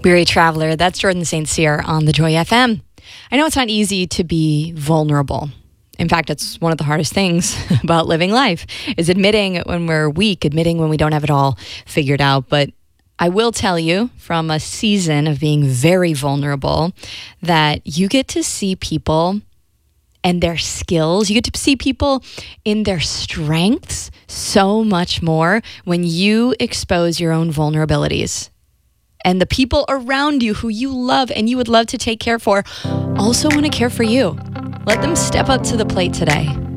Weary Traveler, that's Jordan St. Cyr on the Joy FM. I know it's not easy to be vulnerable. In fact, it's one of the hardest things about living life, is admitting when we're weak, admitting when we don't have it all figured out. But I will tell you from a season of being very vulnerable that you get to see people and their skills. You get to see people in their strengths so much more when you expose your own vulnerabilities. And the people around you who you love and you would love to take care for also want to care for you. Let them step up to the plate today.